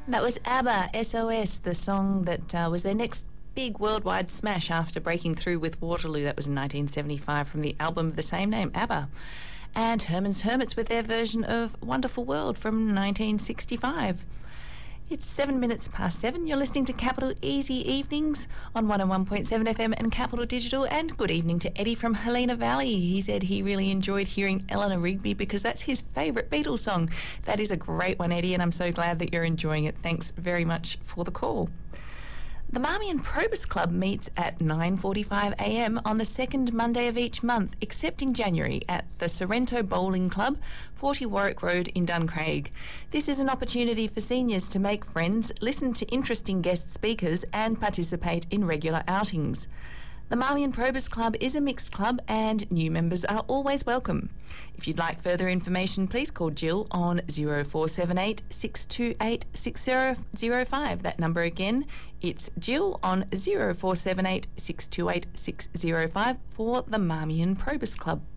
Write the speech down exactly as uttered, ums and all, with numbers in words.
That was ABBA, S O S, the song that uh, was their next big worldwide smash after breaking through with Waterloo. That was in nineteen seventy-five from the album of the same name, ABBA. And Herman's Hermits with their version of Wonderful World from nineteen sixty-five. It's seven minutes past seven. You're listening to Capital Easy Evenings on one oh one point seven F M and Capital Digital. And good evening to Eddie from Helena Valley. He said he really enjoyed hearing Eleanor Rigby because that's his favourite Beatles song. That is a great one, Eddie, and I'm so glad that you're enjoying it. Thanks very much for the call. The Marmion Probus Club meets at nine forty-five a m on the second Monday of each month, except in January, at the Sorrento Bowling Club, forty Warwick Road in Duncraig. This is an opportunity for seniors to make friends, listen to interesting guest speakers and participate in regular outings. The Marmion Probus Club is a mixed club and new members are always welcome. If you'd like further information, please call Jill on zero four seven eight, six two eight, six zero zero five. That number again, it's Jill on zero four seven eight, six two eight, six zero five for the Marmion Probus Club.